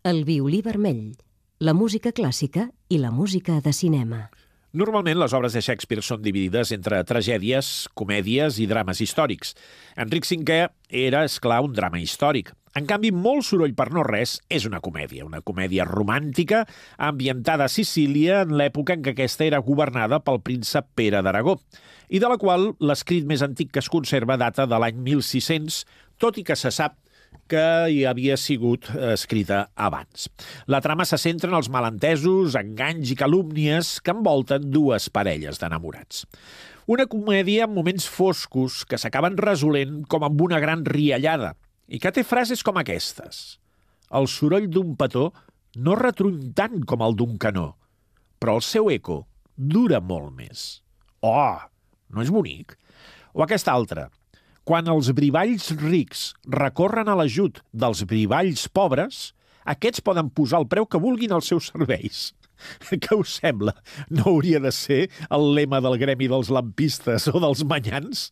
El violí vermell, la música clàssica i la música de cinema. Normalment les obres de Shakespeare són dividides entre tragèdies, comèdies i drames històrics. Enric V era, esclar, un drama històric. En canvi, Molt soroll per no res és una comèdia romàntica ambientada a Sicília en l'època en què aquesta era governada pel príncep Pere d'Aragó, i de la qual l'escrit més antic que es conserva data de l'any 1600, tot i que se sap que hi havia sigut escrita abans. La trama se centra en els malentesos, enganys i calúmnies que envolten dues parelles d'enamorats. Una comèdia amb moments foscos que s'acaben resolent com amb una gran riallada i que té frases com aquestes. El soroll d'un petó no retruny tant com el d'un canó, però el seu eco dura molt més. Oh, no és bonic? O aquesta altra. Quan els brivalls rics recorren a l'ajut dels brivalls pobres, aquests poden posar el preu que vulguin als seus serveis. Què us sembla? No hauria de ser el lema del gremi dels lampistes o dels manyans?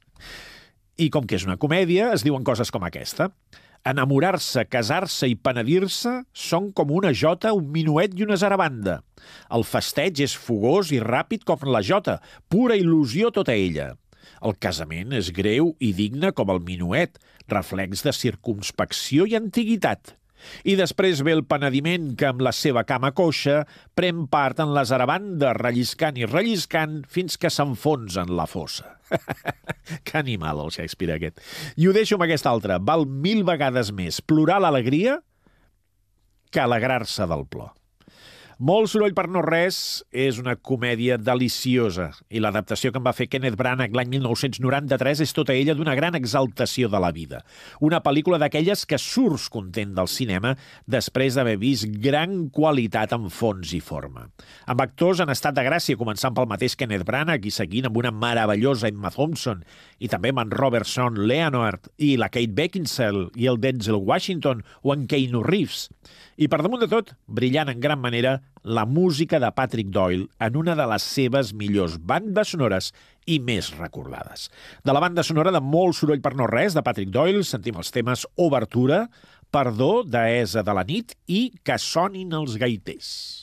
I com que és una comèdia, es diuen coses com aquesta. Enamorar-se, casar-se i penedir-se són com una jota, un minuet i una zarabanda. El festeig és fogós i ràpid com la jota, pura il·lusió tota ella. El casament és greu i digne com el minuet, reflex de circumspecció i antiguitat. I després ve el penediment que, amb la seva cama coixa, pren part en la zarabanda, relliscant i relliscant fins que s'enfonsa en la fossa. Que animal, el Shakespeare aquest. I ho deixo amb aquesta altra. Val 1000 vegades més plorar l'alegria que alegrar-se del plor. Molt soroll per no res és una comèdia deliciosa i l'adaptació que en va fer Kenneth Branagh l'any 1993 és tota ella d'una gran exaltació de la vida. Una pel·lícula d'aquelles que surts content del cinema després d'haver vist gran qualitat en fons i forma. Amb actors en estat de gràcia, començant pel mateix Kenneth Branagh i seguint amb una meravellosa Emma Thompson i també amb en Robert Sean Leonard i la Kate Beckinsale i el Denzel Washington o en Keanu Reeves. I per damunt de tot, brillant en gran manera, la música de Patrick Doyle en una de les seves millors bandes sonores i més recordades. De la banda sonora de Molt soroll per no res, de Patrick Doyle, sentim els temes Obertura, Perdó, Deessa de la nit i Que sonin els gaiters.